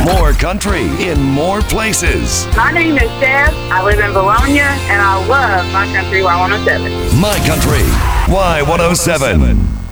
More country in more places. My name is Deb. I live in Bologna, and I love My Country Y107. My Country Y107.